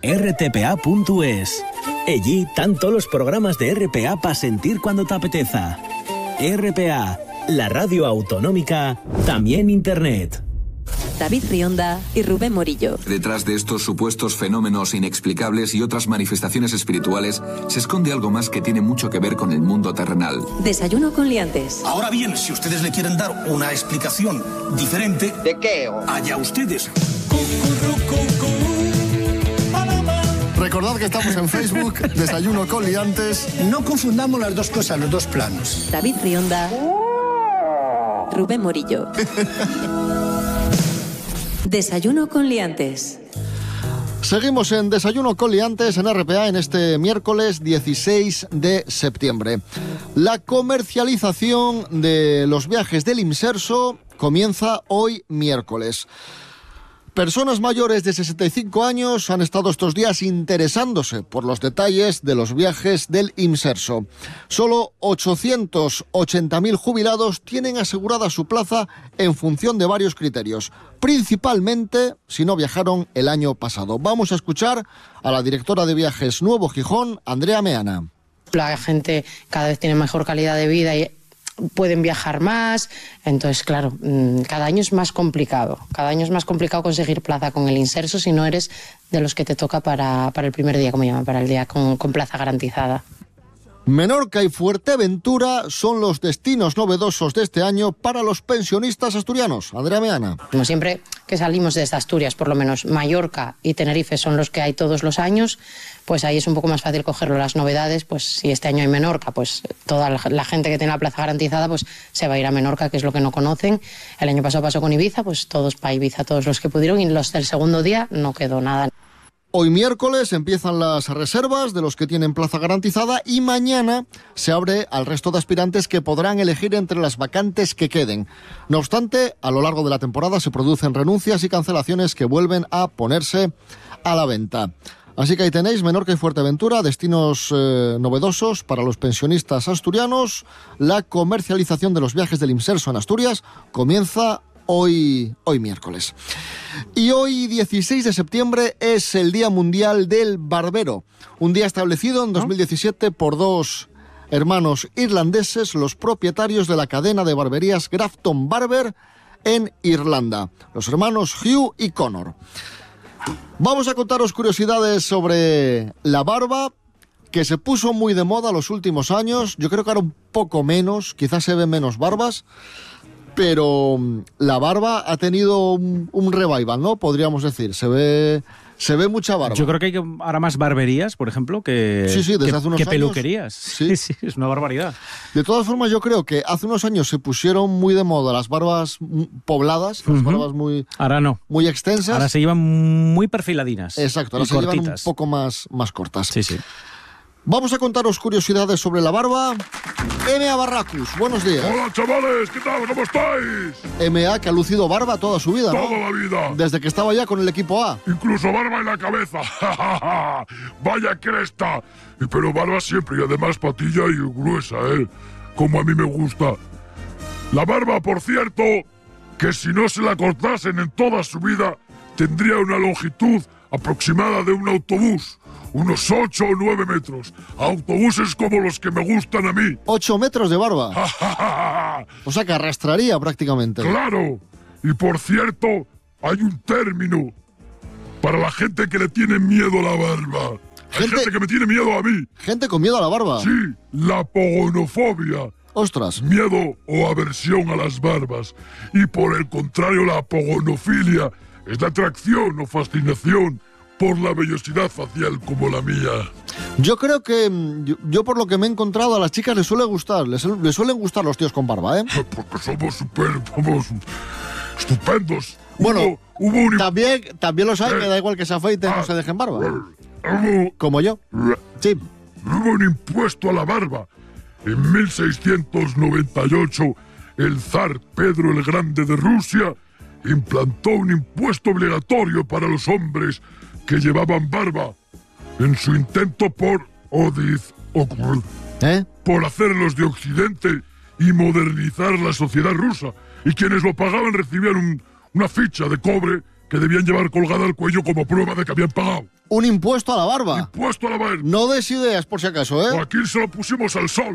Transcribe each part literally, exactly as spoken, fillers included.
erre te pe a punto es. Allí están todos los programas de R P A para sentir cuando te apeteza. R P A, la radio autonómica, también internet. David Rionda y Rubén Morillo. Detrás de estos supuestos fenómenos inexplicables y otras manifestaciones espirituales se esconde algo más que tiene mucho que ver con el mundo terrenal. Desayuno con liantes. Ahora bien, si ustedes le quieren dar una explicación diferente... ¿De qué? Allá ustedes. Recordad que estamos en Facebook, Desayuno con Liantes. No confundamos las dos cosas, los dos planos. David Rionda, Rubén Morillo. Desayuno con liantes. Seguimos en Desayuno con Liantes en R P A en este miércoles dieciséis de septiembre. La comercialización de los viajes del Imserso comienza hoy miércoles. Personas mayores de sesenta y cinco años han estado estos días interesándose por los detalles de los viajes del Imserso. Solo ochocientos ochenta mil jubilados tienen asegurada su plaza en función de varios criterios, principalmente si no viajaron el año pasado. Vamos a escuchar a la directora de viajes Nuevo Gijón, Andrea Meana. La gente cada vez tiene mejor calidad de vida y pueden viajar más, entonces claro, cada año es más complicado, cada año es más complicado conseguir plaza con el Imserso si no eres de los que te toca para, para el primer día, como llaman, para el día con, con plaza garantizada. Menorca y Fuerteventura son los destinos novedosos de este año para los pensionistas asturianos. Andrea Meana. Como siempre que salimos desde Asturias, por lo menos Mallorca y Tenerife son los que hay todos los años, pues ahí es un poco más fácil cogerlo. Las novedades, pues si este año hay Menorca, pues toda la, la gente que tiene la plaza garantizada pues se va a ir a Menorca, que es lo que no conocen. El año pasado pasó con Ibiza, pues todos para Ibiza, todos los que pudieron, y los del segundo día no quedó nada. Hoy miércoles empiezan las reservas de los que tienen plaza garantizada y mañana se abre al resto de aspirantes que podrán elegir entre las vacantes que queden. No obstante, a lo largo de la temporada se producen renuncias y cancelaciones que vuelven a ponerse a la venta. Así que ahí tenéis Menorca y Fuerteventura, destinos eh, novedosos para los pensionistas asturianos. La comercialización de los viajes del Imserso en Asturias comienza Hoy, hoy miércoles. Y hoy, dieciséis de septiembre, es el Día Mundial del Barbero. Un día establecido en dos mil diecisiete por dos hermanos irlandeses, los propietarios de la cadena de barberías Grafton Barber en Irlanda. Los hermanos Hugh y Connor. Vamos a contaros curiosidades sobre la barba, que se puso muy de moda los últimos años. Yo creo que ahora un poco menos, quizás se ven menos barbas. Pero la barba ha tenido un, un revival, ¿no? Podríamos decir. Se ve, se ve mucha barba. Yo creo que hay ahora más barberías, por ejemplo, que, sí, sí, desde que, hace unos que años, peluquerías. Sí. sí, es una barbaridad. De todas formas, yo creo que hace unos años se pusieron muy de moda las barbas pobladas, las uh-huh. barbas muy, ahora no. muy extensas. Ahora se llevan muy perfiladinas. Exacto, ahora se cortitas. llevan un poco más, más cortas. Sí, sí. Vamos a contaros curiosidades sobre la barba. M A Barracus, buenos días. Hola, chavales, ¿qué tal? ¿Cómo estáis? M A que ha lucido barba toda su vida, ¿no? Toda la vida. Desde que estaba ya con el equipo A. Incluso barba en la cabeza. ¡Vaya cresta! Pero barba siempre y además patilla y gruesa, ¿eh? Como a mí me gusta. La barba, por cierto, que si no se la cortasen en toda su vida, tendría una longitud aproximada de un autobús. Unos ocho o nueve metros. Autobuses como los que me gustan a mí. Ocho metros de barba. O sea que arrastraría prácticamente. ¡Claro! Y por cierto, hay un término para la gente que le tiene miedo a la barba. Hay gente, gente que me tiene miedo a mí. ¿Gente con miedo a la barba? Sí, la pogonofobia. ¡Ostras! Miedo o aversión a las barbas. Y por el contrario, la pogonofilia es la atracción o fascinación por la vellosidad facial como la mía. Yo creo que, yo, yo por lo que me he encontrado, a las chicas les suele gustar, les, les suelen gustar los tíos con barba, ¿eh? Porque somos súper, somos estupendos. Bueno, hubo, hubo un... también, también los hay, eh, que da igual que se afeiten o ah, no se dejen barba. Hubo, como yo. Sí. Hubo un impuesto a la barba. En mil seiscientos noventa y ocho, el zar Pedro el Grande de Rusia implantó un impuesto obligatorio para los hombres que llevaban barba en su intento por Odiz ¿Eh? por hacerlos de Occidente y modernizar la sociedad rusa. Y quienes lo pagaban recibían un, una ficha de cobre que debían llevar colgada al cuello como prueba de que habían pagado. Un impuesto a la barba. Impuesto a la barba. No des ideas, por si acaso, ¿eh? Aquí se lo pusimos al sol.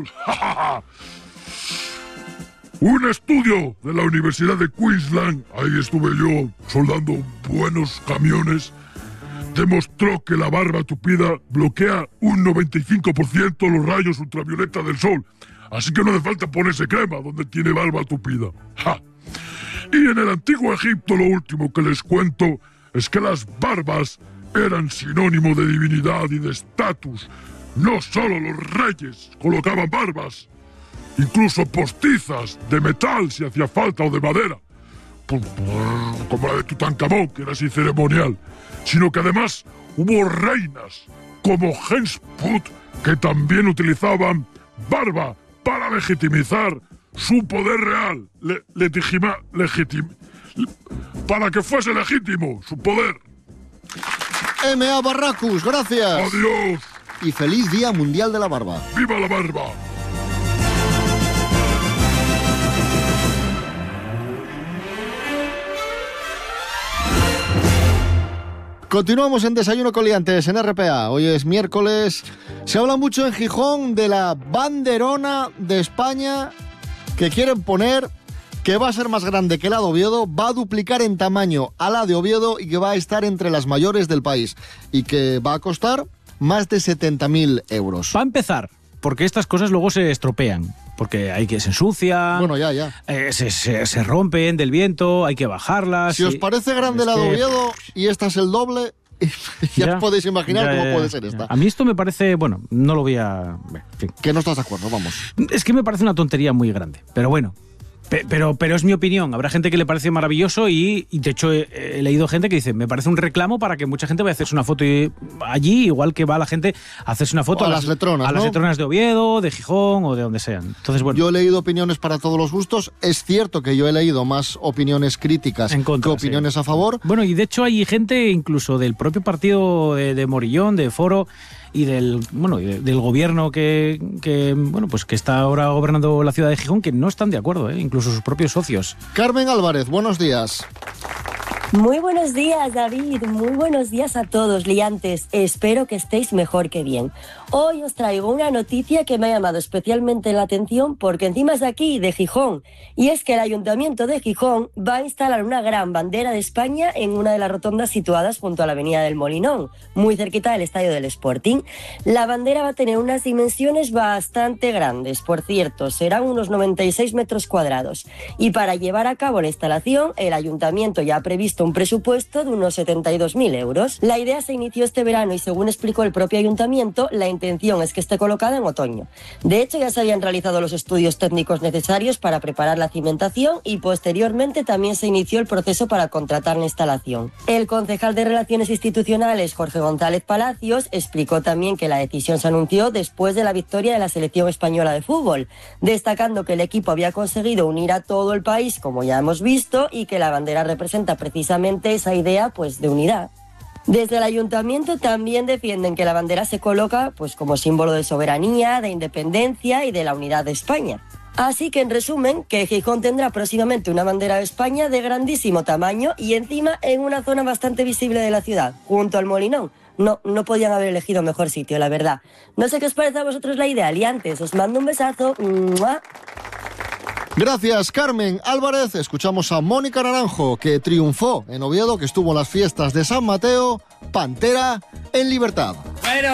Un estudio de la Universidad de Queensland, ahí estuve yo soldando buenos camiones, demostró que la barba tupida bloquea un noventa y cinco por ciento los rayos ultravioleta del sol. Así que no hace falta ponerse crema donde tiene barba tupida. ¡Ja! Y en el antiguo Egipto lo último que les cuento es que las barbas eran sinónimo de divinidad y de estatus. No solo los reyes colocaban barbas, incluso postizas de metal si hacía falta o de madera, como la de Tutankamón, que era así ceremonial, sino que además hubo reinas como Hensput que también utilizaban barba para legitimizar su poder real, le, legitima, legitim, para que fuese legítimo su poder. M A Barracus, gracias. Adiós. Y feliz Día Mundial de la Barba. ¡Viva la barba! Continuamos en Desayuno con Liantes en R P A. Hoy es miércoles. Se habla mucho en Gijón de la banderona de España que quieren poner, que va a ser más grande que la de Oviedo, va a duplicar en tamaño a la de Oviedo y que va a estar entre las mayores del país y que va a costar más de setenta mil euros. Va a empezar, porque estas cosas luego se estropean. Porque hay que se ensucian, bueno, ya, ya. Eh, se, se, se rompen del viento, hay que bajarlas. Si y... os parece grande es la de que... Oviedo y esta es el doble, ya, ya os podéis imaginar ya, cómo ya, puede ser esta. A mí esto me parece, bueno, no lo voy a... En fin. Que no estás de acuerdo, vamos. Es que me parece una tontería muy grande, pero bueno. Pero, pero es mi opinión, habrá gente que le parece maravilloso y, y de hecho he, he leído gente que dice, me parece un reclamo para que mucha gente vaya a hacerse una foto allí, igual que va la gente a hacerse una foto a, a las, las letronas, a ¿no? las letronas de Oviedo, de Gijón o de donde sean. Entonces, bueno. Yo he leído opiniones para todos los gustos, es cierto que yo he leído más opiniones críticas en contra, que opiniones sí. a favor. Bueno, y de hecho hay gente incluso del propio partido de, de Morillón, de Foro, y del bueno del gobierno que, que bueno pues que está ahora gobernando la ciudad de Gijón, que no están de acuerdo, ¿eh? Incluso sus propios socios. Carmen Álvarez, buenos días. Muy buenos días, David. Muy buenos días a todos, liantes. Espero que estéis mejor que bien. Hoy os traigo una noticia que me ha llamado especialmente la atención porque encima es de aquí, de Gijón. Y es que el Ayuntamiento de Gijón va a instalar una gran bandera de España en una de las rotondas situadas junto a la Avenida del Molinón, muy cerquita del Estadio del Sporting. La bandera va a tener unas dimensiones bastante grandes, por cierto, serán unos noventa y seis metros cuadrados. Y para llevar a cabo la instalación, el Ayuntamiento ya ha previsto un presupuesto de unos setenta y dos mil euros. La idea se inició este verano y, según explicó el propio Ayuntamiento, la intención es que esté colocada en otoño. De hecho, ya se habían realizado los estudios técnicos necesarios para preparar la cimentación y posteriormente también se inició el proceso para contratar la instalación. El concejal de Relaciones Institucionales, Jorge González Palacios, explicó también que la decisión se anunció después de la victoria de la selección española de fútbol, destacando que el equipo había conseguido unir a todo el país, como ya hemos visto, y que la bandera representa precisamente esa idea, pues, de unidad. Desde el Ayuntamiento también defienden que la bandera se coloca, pues, como símbolo de soberanía, de independencia y de la unidad de España. Así que, en resumen, que Gijón tendrá próximamente una bandera de España de grandísimo tamaño y encima en una zona bastante visible de la ciudad, junto al Molinón. No, no podían haber elegido mejor sitio, la verdad. No sé qué os parece a vosotros la idea, liantes. Os mando un besazo. ¡Mua! Gracias, Carmen Álvarez. Escuchamos a Mónica Naranjo, que triunfó en Oviedo, que estuvo en las fiestas de San Mateo. Pantera en libertad. Pero